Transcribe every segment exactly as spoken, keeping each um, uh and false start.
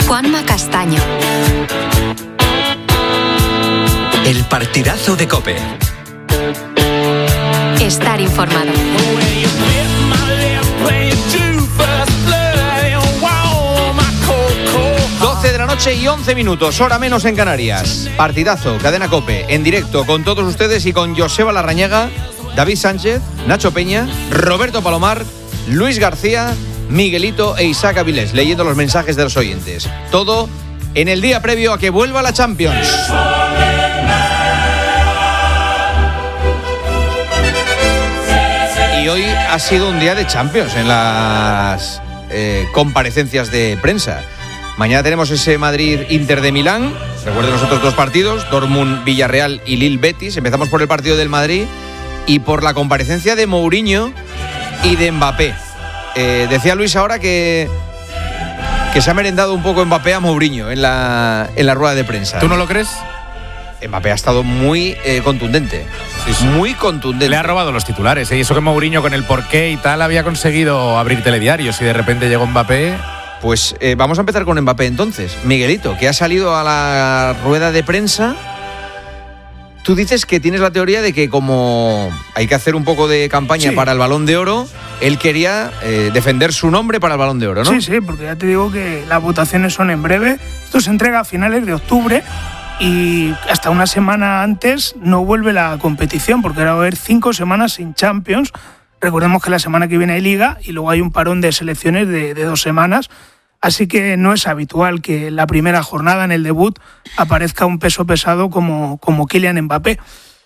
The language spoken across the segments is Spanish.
Juanma Castaño. El partidazo de COPE. Estar informado. doce de la noche y once minutos, hora menos en Canarias. Partidazo, cadena COPE, en directo con todos ustedes y con Joseba Larrañaga, David Sánchez, Nacho Peña, Roberto Palomar, Luis García, Miguelito e Isaac Avilés, leyendo los mensajes de los oyentes. Todo en el día previo a que vuelva la Champions. Y hoy ha sido un día de Champions en las eh, comparecencias de prensa. Mañana tenemos ese Madrid-Inter de Milán. Recuerden los otros dos partidos, Dortmund-Villarreal y Lille-Betis. Empezamos por el partido del Madrid y por la comparecencia de Mourinho y de Mbappé. Eh, decía Luis ahora que, que se ha merendado un poco Mbappé a Mourinho en la, en la rueda de prensa. ¿Tú no lo crees? Mbappé ha estado muy eh, contundente. Sí, sí. Muy contundente. Le ha robado los titulares, ¿eh? Y eso que Mourinho con el porqué y tal había conseguido abrir telediarios y de repente llegó Mbappé. Pues eh, vamos a empezar con Mbappé entonces. Miguelito, que ha salido a la rueda de prensa. Tú dices que tienes la teoría de que como hay que hacer un poco de campaña sí. para el Balón de Oro, él quería eh, defender su nombre para el Balón de Oro, ¿no? Sí, sí, porque ya te digo que las votaciones son en breve. Esto se entrega a finales de octubre y hasta una semana antes no vuelve la competición, porque ahora va a haber cinco semanas sin Champions. Recordemos que la semana que viene hay Liga y luego hay un parón de selecciones de, de dos semanas. Así que no es habitual que en la primera jornada, en el debut, aparezca un peso pesado como, como Kylian Mbappé.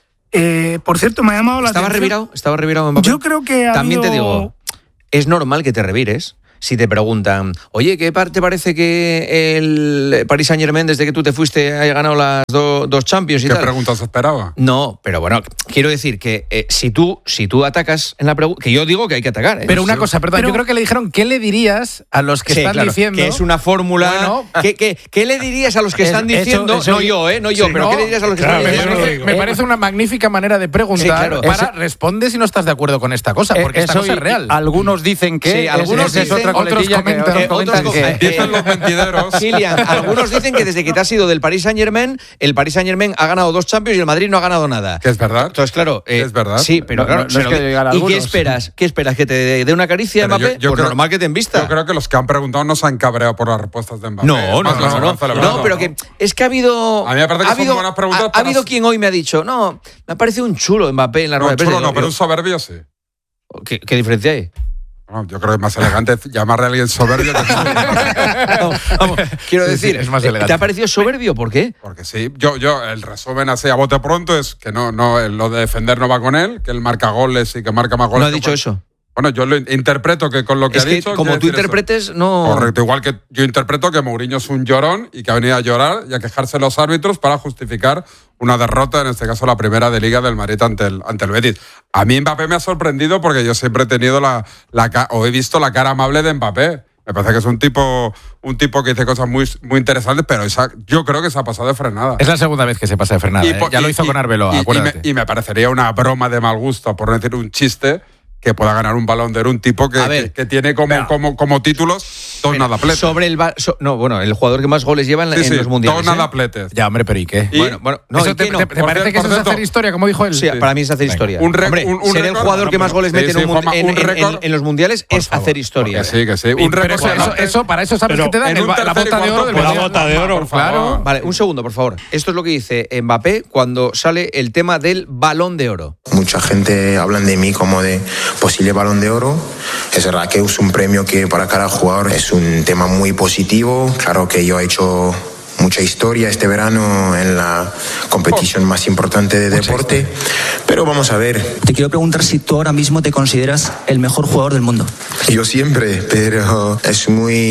Eh, por cierto, me ha llamado la ¿Estaba atención. revirado? ¿Estaba revirado Mbappé? Yo creo que ha También habido... te digo, es normal que te revires. Si te preguntan, oye, ¿qué te parece que el Paris Saint-Germain, desde que tú te fuiste, haya ganado las do, dos Champions y ¿Qué tal? ¿Qué preguntas esperaba? No, pero bueno, quiero decir que eh, si tú si tú atacas en la pregunta, que yo digo que hay que atacar. ¿eh? Pero una sí. cosa, perdón, pero, yo creo que le dijeron, ¿qué le dirías a los que sí, están claro, diciendo? Que es una fórmula. Bueno, ¿qué, qué, ¿Qué le dirías a los que están eso, diciendo? eso, no yo, ¿eh? No yo, sí, pero no, ¿qué le dirías a los que claro, están me diciendo? parece, me parece una magnífica manera de preguntar. Sí, claro. Para Eso, responde si no estás de acuerdo con esta cosa, porque esta cosa es real. Algunos dicen que sí, algunos es, dicen, es otra otros comentan, que, otros que, que, dicen los mentideros. Kilian, algunos dicen que desde que te has ido del Paris Saint-Germain, el Paris Saint-Germain ha ganado dos Champions y el Madrid no ha ganado nada. Que es verdad. Entonces, claro, eh, es verdad. Sí, pero no, claro, no, no es que digan ¿y algunos. qué esperas? ¿Qué esperas? ¿Que te dé una caricia, Pero Mbappé? yo- yo Pues creo- normal que te embista. Yo creo que los que han preguntado no se han cabreado por las respuestas de Mbappé. No, no, Más no, las no, han no, celebrado. no, pero que es que ha habido. A mí me parece que ha son habido, buenas preguntas Ha, ha para- habido quien hoy me ha dicho, no, me ha parecido un chulo Mbappé en la No, rueda de chulo prensa. no, pero Yo- un soberbio sí. ¿Qué, qué diferencia hay? No, yo creo que es más elegante llamarle a alguien soberbio que Vamos, vamos, quiero Sí, decir, sí, es más ¿te elegante. ha parecido soberbio? ¿Por qué? Porque sí, yo, yo, el resumen así a bote pronto es que no, no, lo de defender no va con él, que él marca goles y que marca más goles. No ha que dicho cual- eso. Bueno, yo lo interpreto que con lo que Es ha que dicho. como quiere tú decir eso. interpretes, no. Correcto, igual que yo interpreto que Mourinho es un llorón y que ha venido a llorar y a quejarse de los árbitros para justificar una derrota, en este caso la primera de Liga del Madrid ante el, ante el Betis. A mí Mbappé me ha sorprendido porque yo siempre he tenido la, la ca- o he visto la cara amable de Mbappé. Me parece que es un tipo, un tipo que dice cosas muy, muy interesantes, pero esa, yo creo que se ha pasado de frenada. Es la segunda vez que se pasa de frenada. ¿eh? po- Ya lo hizo con Arbeloa, y- y acuérdate. me, y me parecería una broma de mal gusto, por no decir un chiste, que pueda ganar un Balón de Oro un tipo que, A ver, que, que tiene como, pero- como, como títulos dos Mira, nadapletes. Sobre el. ba- so- no, bueno, el jugador que más goles lleva en, la- Sí, en sí, los mundiales. dos ¿eh? nadapletes. Ya, hombre, pero ¿y qué? Y- Bueno, bueno, no, ¿Eso ¿y te, qué no? te- te Por parece cierto, que eso por es hacer cierto. historia, como dijo él? Sí, para mí es hacer Venga. historia. Un rec- Hombre, un- un ser el récord, jugador que más goles sí, mete en, sí, un mun- Juanma, en- un en- en- récord. en los mundiales Por es favor, hacer historia. Que sí, que sí. Y- Un pero récord. eso, eso, eso- para eso sabes Pero que te dan en el un ba- la tercer y bota de cuarto oro del puesto. Mundial. La bota de oro, por favor. claro. Vale, un segundo, por favor. Esto es lo que dice Mbappé cuando sale el tema del Balón de Oro. Mucha gente hablan de mí como de posible Balón de Oro. Es verdad que es un premio que para cada jugador es un tema muy positivo. Claro que yo he hecho mucha historia este verano en la competición más importante de deporte. Pero vamos a ver. Te quiero preguntar si tú ahora mismo te consideras el mejor jugador del mundo. Yo siempre, pero es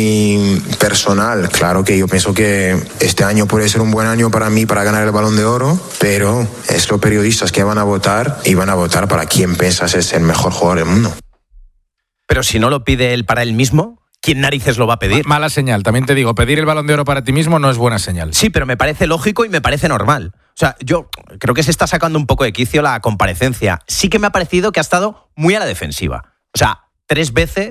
muy personal. Claro que yo pienso que este año puede ser un buen año para mí para ganar el Balón de Oro, pero es los periodistas que van a votar y van a votar para quién piensas es el mejor jugador del mundo. Pero si no lo pide él para él mismo, ¿quién narices lo va a pedir? Mala señal, también te digo, pedir el Balón de Oro para ti mismo no es buena señal. Sí, pero me parece lógico y me parece normal. O sea, yo creo que se está sacando un poco de quicio la comparecencia. Sí que me ha parecido que ha estado muy a la defensiva. O sea, tres veces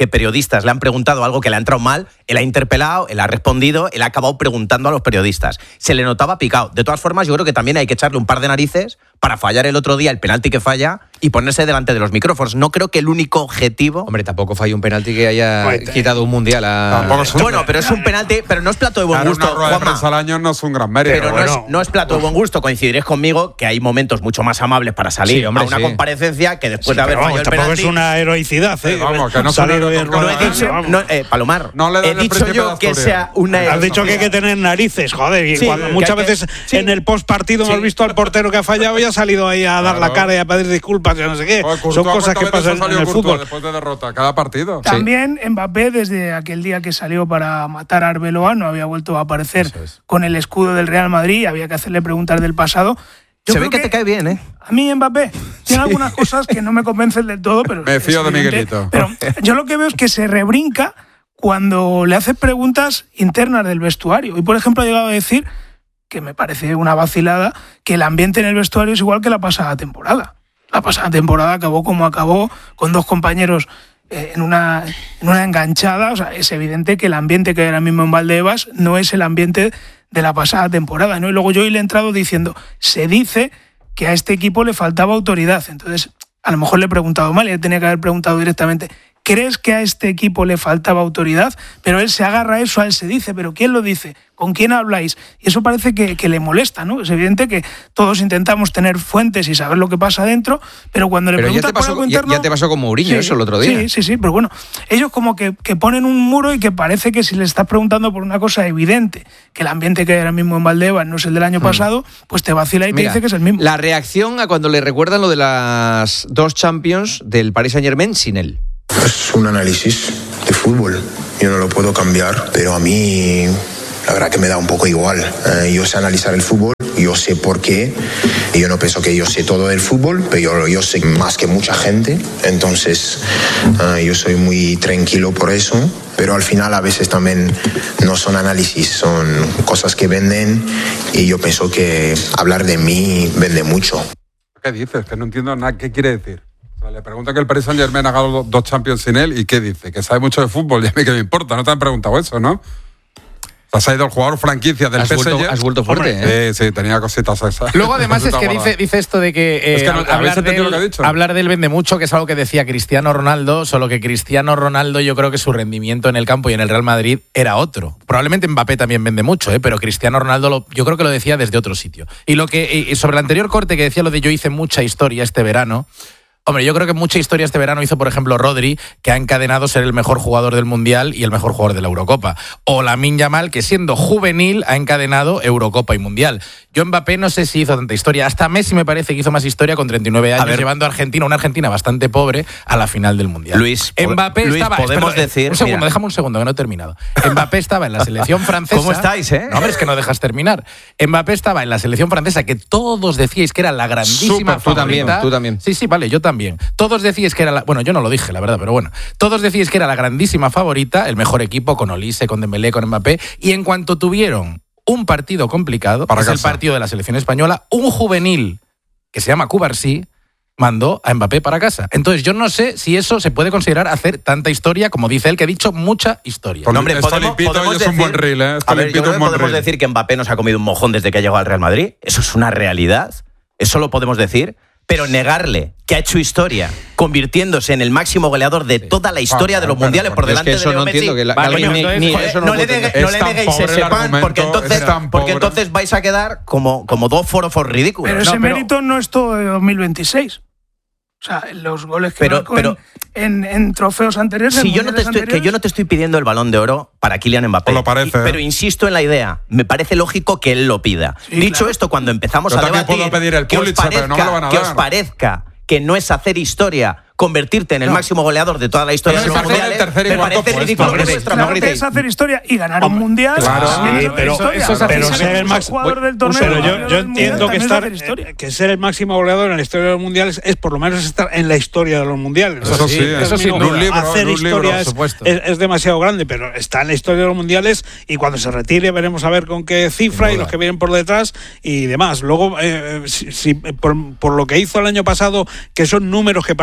que periodistas le han preguntado algo que le ha entrado mal, él ha interpelado, él ha respondido, él ha acabado preguntando a los periodistas. Se le notaba picado. De todas formas, yo creo que también hay que echarle un par de narices para fallar el otro día el penalti que falla y ponerse delante de los micrófonos. No creo que el único objetivo... Hombre, tampoco falló un penalti que haya Pues, quitado un mundial a... Bueno, pero es un penalti, pero no es plato de buen Claro, gusto, una rueda de Juanma. prensa al año no es un gran mérito. Pero no, bueno. es, no es plato de buen gusto. Coincidiréis conmigo que hay momentos mucho más amables para salir Sí, hombre, a una sí. comparecencia que después Sí, de haber pero vamos, fallado el tampoco penalti. es una heroicidad, ¿eh? Sí, vamos, que no Salir son de héroes, rueda No de he prensa, dicho, vamos. no, eh, Palomar, No le den he el dicho príncipe de yo que Asturias. sea una... Has dicho que hay que tener narices, joder, y Sí, cuando que muchas hay que- veces sí. en el post partido Sí. hemos visto al portero que ha fallado y ha salido ahí a dar Claro. la cara y a pedir disculpas y no sé qué. Joder, Courtois, Son cosas que ¿cuántas veces pasan ha en salido el Courtois fútbol. después de derrota? Cada partido. También Mbappé, desde aquel día que salió para matar a Arbeloa, no había vuelto a aparecer con el escudo del Real Madrid, había que hacerle preguntas del pasado. Yo Se ve creo que te cae bien, ¿eh? A mí Mbappé tiene algunas cosas que no me convencen del todo, pero Me fío es de evidente. Miguelito. Pero yo lo que veo es que se rebrinca cuando le hace preguntas internas del vestuario. Y por ejemplo ha llegado a decir, que me parece una vacilada, que el ambiente en el vestuario es igual que la pasada temporada. La pasada temporada acabó como acabó, con dos compañeros eh, en, una, en una enganchada. O sea, es evidente que el ambiente que hay ahora mismo en Valdebebas no es el ambiente de la pasada temporada, ¿no? Y luego yo hoy le he entrado diciendo, se dice que a este equipo le faltaba autoridad. Entonces, a lo mejor le he preguntado mal y él tenía que haber preguntado directamente, ¿crees que a este equipo le faltaba autoridad? Pero él se agarra a eso, a él se dice, ¿pero quién lo dice? ¿Con quién habláis? Y eso parece que, que le molesta, ¿no? Es evidente que todos intentamos tener fuentes y saber lo que pasa dentro, pero cuando le Pero ya preguntas te, por pasó, algo ya, interno... ya te pasó con Mourinho eso el otro día. Sí, sí, sí, pero bueno, ellos como que, que ponen un muro y que parece que si le estás preguntando por una cosa evidente, que el ambiente que hay ahora mismo en Valdebebas no es el del año pasado, pues te vacila y Mira, te dice que es el mismo. La reacción a cuando le recuerdan lo de las dos Champions del Paris Saint-Germain sin él. Es un análisis de fútbol. Yo no lo puedo cambiar, pero a mí la verdad que me da un poco igual. Eh, yo sé analizar el fútbol, yo sé por qué. Y yo no pienso que yo sé todo del fútbol, pero yo, yo sé más que mucha gente. Entonces, eh, yo soy muy tranquilo por eso. Pero al final a veces también no son análisis, son cosas que venden. Y yo pienso que hablar de mí vende mucho. ¿Qué dices? Que no entiendo nada. ¿Qué quiere decir? O sea, le pregunta que el Paris Saint-Germain ha ganado dos Champions sin él y ¿qué dice? Que sabe mucho de fútbol. Y a mí que me importa. No te han preguntado eso, ¿no? O sea, se ha ido el jugador franquicia del Has P S G. vuelto, has vuelto fuerte, ¿eh? Sí, sí, tenía cositas esas. Luego, además, es que Cositas dice, dice esto de que, eh, Es que no- ¿habéis hablar, entendido del, lo que ha dicho? hablar del vende mucho, que es algo que decía Cristiano Ronaldo, solo que Cristiano Ronaldo, yo creo que su rendimiento en el campo y en el Real Madrid era otro. Probablemente Mbappé también vende mucho, ¿eh? Pero Cristiano Ronaldo lo, yo creo que lo decía desde otro sitio. Y lo que y sobre el anterior corte que decía lo de yo hice mucha historia este verano. Hombre, yo creo que mucha historia este verano hizo, por ejemplo, Rodri, que ha encadenado ser el mejor jugador del Mundial y el mejor jugador de la Eurocopa. O Lamine Yamal, que siendo juvenil ha encadenado Eurocopa y Mundial. Yo Mbappé no sé si hizo tanta historia. Hasta Messi me parece que hizo más historia con treinta y nueve años, ver. llevando a Argentina, una Argentina bastante pobre, a la final del Mundial. Luis, po- Mbappé Luis, estaba... podemos espera, decir- Un segundo, mira. déjame un segundo, que no he terminado. Mbappé estaba en la selección francesa... ¿Cómo estáis, eh? No, hombre, es que no dejas terminar. Mbappé estaba en la selección francesa, que todos decíais que era la grandísima Súper, tú también, favorita. tú también. Sí, sí, vale, yo también. Todos decíais que era la... Bueno, yo no lo dije, la verdad, pero bueno. Todos decíais que era la grandísima favorita, el mejor equipo con Olise, con Dembélé, con Mbappé, y en cuanto tuvieron un partido complicado, Para que es el casa. partido de la selección española, un juvenil que se llama Cubarsí mandó a Mbappé para casa. Entonces yo no sé si eso se puede considerar hacer tanta historia, como dice él, que ha dicho mucha historia. Por- No, hombre, Está podemos, limpito podemos y es un decir, buen reel, ¿eh? Está a ver, yo limpito, creo que un buen podemos reel. decir que Mbappé nos ha comido un mojón desde que ha llegado al Real Madrid. Eso es una realidad. Eso lo podemos decir. Pero negarle que ha hecho historia convirtiéndose en el máximo goleador de toda la historia Ah, de los bueno, mundiales por porque es delante que eso de Leo no Messi. entiendo, que la- Vale, alguien coño, ni- ni joder, eso no no lo le puede negue- entender. no Es le tan neguéis pobre ese el pan, porque argumento, entonces, es tan porque pobre. entonces vais a quedar como, como dos forofos ridículos. Pero No, ese mérito no es todo de dos mil veintiséis. O sea, los goles que Pero- marcó pero- en, en, en trofeos anteriores. Si en yo no te mundiales estoy, que anteriores, yo no te estoy pidiendo el Balón de Oro para Kylian Mbappé. Pues lo parece, Y- ¿eh? Pero insisto en la idea. Me parece lógico que él lo pida. Sí, Dicho claro. esto, cuando empezamos Yo a también debatir, puedo pedir el que os Pulitzer, pero no me lo van a que dar. os parezca que no es hacer historia convertirte en el No. máximo goleador de toda la historia Pero de es los hacer el mundiales, tercer y me cuarto parece puesto. ridículo No por gritéis, vuestra Claro parte. que es hacer historia y ganar un mundial. claro. también es Sí, hacer pero, historia. eso es pero Ser ser el mejor max- jugador del un torneo. pero yo, goleador yo del mundial, entiendo que también es estar hacer historia. eh, que ser el máximo goleador en la historia de los mundiales es por lo menos estar en la historia de los mundiales. Eso sí, eso sin Término, duda. Un libro, hacer en un libro, historia por es, supuesto. es- es demasiado grande, pero está en la historia de los mundiales y cuando se retire veremos a ver con qué cifra y los que vienen por detrás y demás. Luego, eh, si, si- por, por lo que hizo el año pasado, que son números que para ellos ya están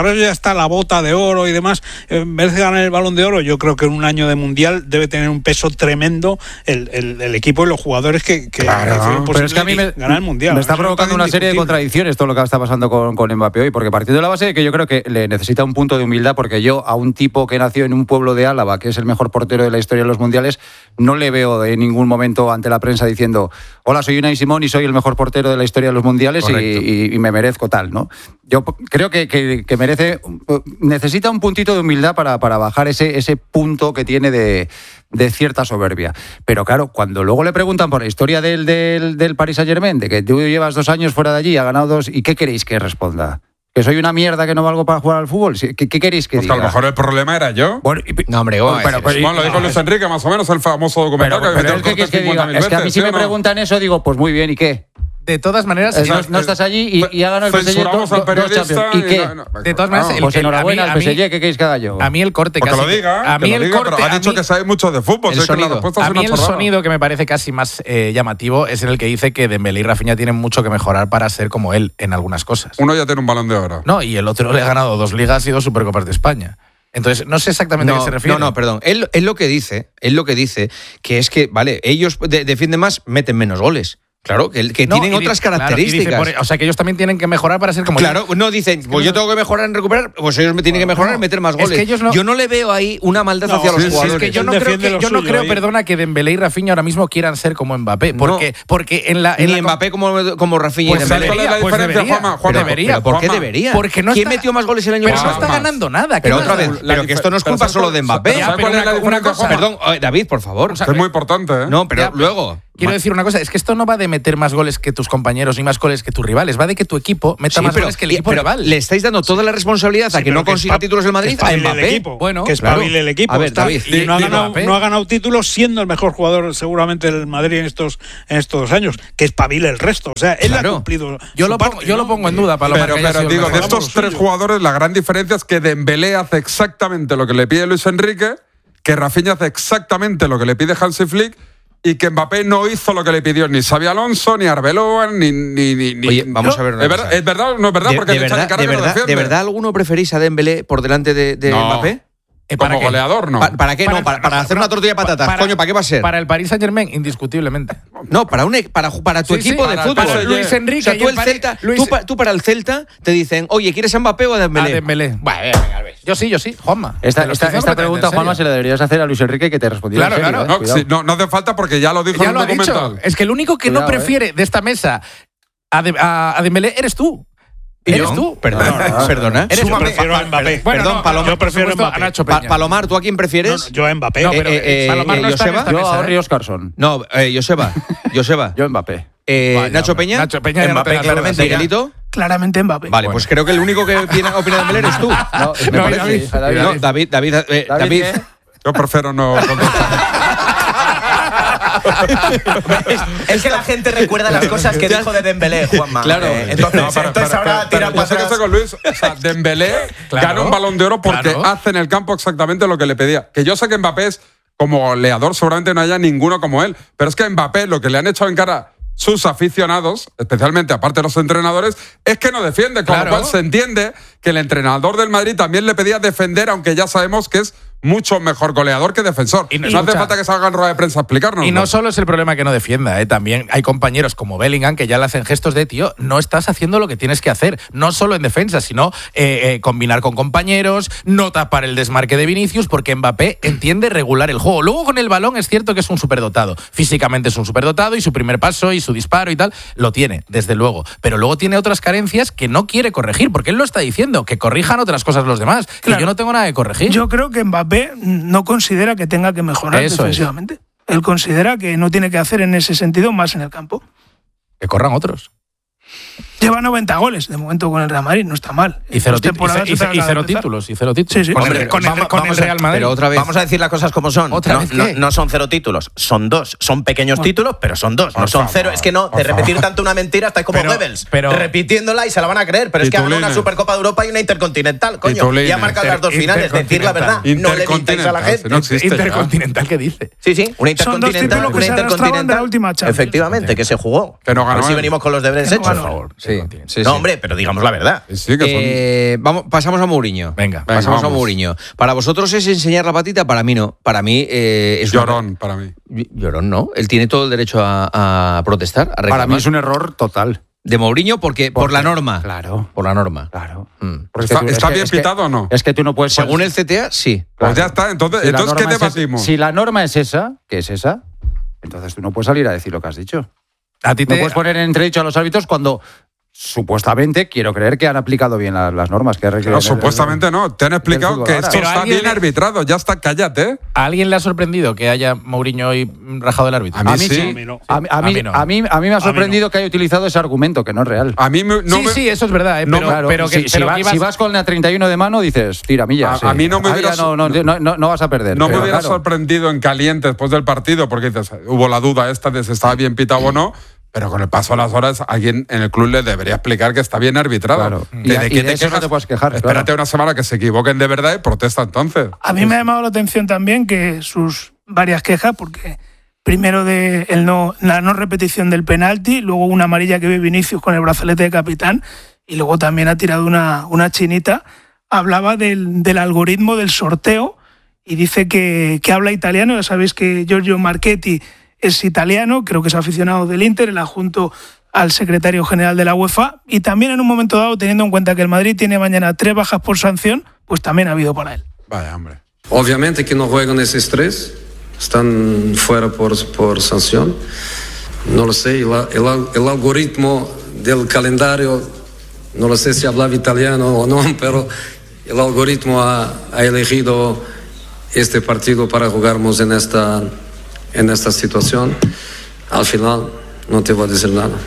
trata la bota de oro y demás, en vez de ganar el Balón de Oro, yo creo que en un año de Mundial debe tener un peso tremendo el, el, el equipo y los jugadores que, que claro, hicieron posible pero es que a mí me, ganar el Mundial. Me está Eso provocando una serie de contradicciones todo lo que está pasando con, con Mbappé hoy, porque partiendo de la base de que yo creo que le necesita un punto de humildad, porque yo a un tipo que nació en un pueblo de Álava, que es el mejor portero de la historia de los mundiales, no le veo en ningún momento ante la prensa diciendo: hola, soy Unai Simón y soy el mejor portero de la historia de los mundiales y, y, y me merezco tal, ¿no? Yo creo que, que, que merece, necesita un puntito de humildad para, para bajar ese, ese punto que tiene de, de cierta soberbia. Pero claro, cuando luego le preguntan por la historia del, del, del Paris Saint-Germain, de que tú llevas dos años fuera de allí, ha ganado dos, ¿y qué queréis que responda? ¿Que soy una mierda que no valgo para jugar al fútbol? ¿Qué, qué queréis que pues diga? Que a lo mejor el problema era yo. Bueno, y, no, hombre, ¿cómo pero, pero, bueno, lo dijo Luis Enrique, más o menos, el famoso documental pero, que pero, pero es que, que diga, es que a mí si me no? preguntan eso, digo, pues muy bien, ¿y qué? De todas maneras, no, no, no estás allí y, y ha ganado el P S G dos, dos Champions. ¿Y qué? No, no, de todas maneras, no, el, pues enhorabuena al P S G, ¿qué queréis que haga yo? A mí el corte porque casi. Lo diga, a mí el diga, corte. Pero ha dicho mí, que sabe mucho de fútbol. El sonido. Que la a mí el chorrada. sonido que me parece casi más eh, llamativo es en el que dice que Dembélé y Rafinha tienen mucho que mejorar para ser como él en algunas cosas. Uno ya tiene un Balón de Oro. No, y el otro le ha ganado dos ligas y dos Supercopas de España. Entonces, no sé exactamente no, a qué se refiere. No, no, perdón. Él, él lo que dice, él lo que dice, que es que, vale, ellos de, defienden más, meten menos goles. Claro, que, que no, tienen otras dice, características. Claro, dice, por, o sea, que ellos también tienen que mejorar para ser como Claro, yo. no dicen, pues yo tengo que mejorar en recuperar, pues ellos me tienen que mejorar en meter más goles. Es que ellos no, yo no le veo ahí una maldad no, hacia sí, los sí, jugadores. Es que yo no creo, que, yo no creo perdona, que Dembélé y Rafinha ahora mismo quieran ser como Mbappé. Porque, no, porque en la. En ni la, Mbappé como, como Rafinha pues y Dembélé. Debería, la pues diferencia, debería, Juanma, Juanma, debería. ¿Pero por qué Juanma, debería? Porque no ¿Quién está, metió más goles el año pero pasado? Pero no está ganando nada. Pero otra nada? vez, pero que esto no es culpa pero solo de Mbappé. ¿Sabes cuál es la una diferencia, cosa, Perdón, David, por favor. O sea, es muy importante, ¿eh? No, pero ya, luego. Quiero decir una cosa, es que esto no va de meter más goles que tus compañeros ni más goles que tus rivales, va de que tu equipo meta Sí, más pero, goles que el equipo pero rival. Le estáis dando toda la responsabilidad sí, a que no que consiga pa- títulos el Madrid que a espabile Mbappé. El equipo, bueno, que espabile claro. el equipo. A ver, está, David, y no ha, ganado, Mbappé. no ha ganado títulos siendo el mejor jugador seguramente del Madrid en estos, en estos dos años. Que espabile el resto. O sea, él Claro. ha cumplido. Yo, su lo pongo, parte, yo ¿no? lo pongo en duda, Paloma. Pero, que haya pero sido digo, el de mejor. estos tres jugadores, la gran diferencia es que Dembélé hace exactamente lo que le pide Luis Enrique, que Rafinha hace exactamente lo que le pide Hansi Flick, y que Mbappé no hizo lo que le pidió ni Xabi Alonso, ni Arbeloa, ni... ni, ni, ni Oye, vamos no, a ver una ¿Es, cosa. ver, ¿Es verdad o no es verdad? De, Porque de, verdad, de, verdad, ¿De verdad alguno preferís a Dembélé por delante de, de no. Mbappé? Eh, Como ¿para qué? goleador, no. ¿Para, para qué? Para no, para, el- para hacer no, una tortilla de patatas. para- Coño, ¿para qué va a ser? Para el Paris Saint-Germain, indiscutiblemente. No, para, un, para, para tu Sí, sí, equipo para de el fútbol. P S G. Luis Enrique O sea, y tú, el el Paris- Celta, Luis- tú, pa- tú para el Celta te dicen, oye, ¿quieres a Mbappé o a Dembélé? A Dembélé. Bueno, venga, venga, a ver. Yo sí, yo sí, Juanma. Esta, Te lo esta, estoy esta diciendo pregunta, en Juanma, serio. se la deberías hacer a Luis Enrique, que te respondiera Claro, en serio, claro. ¿eh? No, Cuidado. sí, no, no hace falta porque ya lo dijo Ya en lo un ha dicho. documental. Es que el único que Cuidado, no eh. prefiere de esta mesa a, de, a, a Dembélé eres tú. Eres ¿Yo? tú. Perdona, perdona. Eres Yo tú. prefiero a Mbappé. Bueno, Perdón, no, Paloma, yo prefiero por supuesto, Mbappé. a Nacho Pa- Peña. Palomar, ¿tú a quién No, prefieres? no, yo a Mbappé. No, pero Eh, eh, Palomar eh, no está en Joseba. esta Yo mesa, a ¿eh? Orri Oscarsson. No, eh, Joseba. Joseba. Yo Mbappé. Eh, Vaya, Nacho hombre. Peña. Nacho Peña ya no Mbappé, tengas claramente. dudas. Miguelito. Claramente Mbappé. Vale, Bueno. pues creo que el único que opina, opina de Dembélé eres tú. No, me No, parece. David. David. No, David, David, eh, David, David. ¿qué? Yo prefiero no contestar. Es que la gente recuerda las cosas que dijo de Dembélé, Juanma. Claro. Eh, entonces, No, pero- entonces pero- ahora pero- tira pero para yo sé que atrás. estoy con Luis. O sea, Dembélé Claro, gana un Balón de Oro porque claro. hace en el campo exactamente lo que le pedía. Que yo sé que Mbappé es como goleador, seguramente no haya ninguno como él. Pero es que Mbappé lo que le han hecho en cara sus aficionados, especialmente aparte de los entrenadores, es que no defiende. Con Claro. lo cual se entiende que el entrenador del Madrid también le pedía defender, aunque ya sabemos que es mucho mejor goleador que defensor. Y no no- hace escucha. falta que salga en rueda de prensa a explicarnos. Y no solo es el problema que no defienda, ¿eh? También hay compañeros como Bellingham que ya le hacen gestos de, tío, no estás haciendo lo que tienes que hacer, no solo en defensa, sino eh, eh, combinar con compañeros, no tapar el desmarque de Vinicius, porque Mbappé entiende regular el juego. Luego con el balón es cierto que es un superdotado, físicamente es un superdotado y su primer paso y su disparo y tal, lo tiene, desde luego. Pero luego tiene otras carencias que no quiere corregir, porque él lo está diciendo, que corrijan otras cosas los demás, que Claro. yo no tengo nada que corregir. Yo creo que Mbappé no considera que tenga que mejorar Eso es. defensivamente. Él considera que no tiene que hacer en ese sentido más en el campo. Que corran otros. Lleva noventa goles de momento con el Real Madrid, no está mal. Y cero, Dos tit- y temporadas ce- y ce- acaba y de cero empezar. títulos, y cero títulos. Sí, sí. Con, Hombre, el, con, el, vamos- con el vamos a- Real Madrid. Pero otra vez. Vamos a decir las cosas como son. ¿Otra no, vez no- qué? no son cero títulos, son dos. Son pequeños Bueno. títulos, pero son dos. No Por son favor, cero. Es que no, de por repetir favor. tanto una mentira, estáis como Pero- Goebbels. pero- repitiéndola y se la van a creer. Pero es que ha ganado una Titulines. Supercopa de Europa y una Intercontinental, coño. Titulines. Y ha marcado las dos Inter- finales. Decir la verdad. No le mintáis a la Intercontinental, gente. si no existe ya. Intercontinental, ¿qué dice? Sí, sí, una Son dos Intercontinental. títulos que una se arrastraban de la última Champions. Efectivamente, que se jugó. Que no A ver ganó si él. venimos con los deberes Que no hechos. valor. favor. Sí, sí, no, sí. hombre, pero digamos la verdad. Sí, que son... Eh, vamos, pasamos a Mourinho. Venga, Venga, pasamos vamos. a Mourinho. ¿Para vosotros es enseñar la patita? Para mí no. Para mí eh, es una- Llorón para mí. Llorón, no. Él tiene todo el derecho a, a protestar, a reclamar. Para mí es un error total. De Mourinho porque por Porque- la norma. Claro. Por la norma. Claro. Mm. Porque ¿Está, tú- es está que- bien es que- pitado o no? Es que tú no puedes... Según el C T A, sí. Pues ya está. Entonces, Si la entonces ¿qué norma es esa- debatimos? si la norma es esa, que es esa, entonces tú no puedes salir a decir lo que has dicho. A ti No te, puedes poner en entredicho a los árbitros cuando supuestamente quiero creer que han aplicado bien la- las normas. Que No, supuestamente no. Te han explicado fútbol que ahora. esto Pero está alguien bien le- arbitrado. Ya está, cállate. ¿A alguien le ha sorprendido que haya Mourinho hoy rajado el árbitro? A mí A mí sí. sí. A mí no. A mí, a mí- A mí no. a mí- a mí me ha mí sorprendido que haya utilizado ese argumento, que no es real. A mí me- no sí, me- sí, eso es verdad, ¿eh? no pero, me- Claro, pero que, si, si pero va- que ibas- si vas con la treinta y uno de mano, dices, tira millas. A- sí. a mí no me Ahí hubiera ya no, no, no, no- no vas a perder. No me pero hubiera claro. sorprendido en caliente después del partido, porque dices, hubo la duda esta de si estaba bien pitado o no, pero con el paso de las horas, alguien en el club le debería explicar que está bien arbitrado. Claro. Que Y- y qué de eso no quejas? te puedes quejar, Espérate claro. una semana que se equivoquen de verdad y protesta entonces. A mí me ha llamado la atención también que sus varias quejas, porque primero de el no, la no repetición del penalti, luego una amarilla que ve Vinicius con el brazalete de capitán, y luego también ha tirado una, una chinita. Hablaba del, del algoritmo del sorteo y dice que, que habla italiano. Ya sabéis que Giorgio Marchetti es italiano, creo que es aficionado del Inter, el adjunto al secretario general de la UEFA, y también en un momento dado, teniendo en cuenta que el Madrid tiene mañana tres bajas por sanción, pues también ha habido para él. Vaya, hombre. Obviamente que no juegan esos tres, están fuera por, por sanción. No lo sé, el, el- el algoritmo del calendario, no lo sé si hablaba italiano o no, pero el algoritmo ha, ha elegido este partido para jugarnos en esta, en esta situación. Al final, no te voy a decir nada.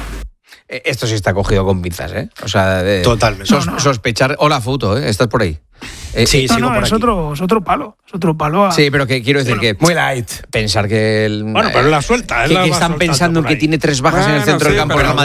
Eh, Esto sí está cogido con pinzas, ¿eh? O sea, de- Totalmente. sos- No, no. sospechar. Hola, Foto, ¿eh? Estás por ahí. Eh, Sí, eh, No, sigo no, por es aquí. otro, es otro palo, es otro palo. A, Sí, pero que quiero decir que. Muy light. Pensar que. El, Bueno, pero la suelta, él Que, la que va están soltando pensando en por que ahí. tiene tres bajas en el Bueno, centro sí, del campo. pero- el Real